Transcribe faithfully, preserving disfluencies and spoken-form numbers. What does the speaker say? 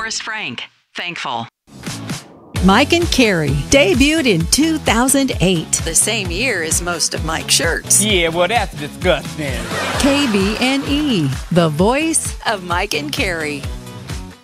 Forrest Frank. Thankful. Mike and Carrie debuted in two thousand eight. The same year as most of Mike's shirts. Yeah, well, that's disgusting. K B N E, the voice Of Mike and Carrie.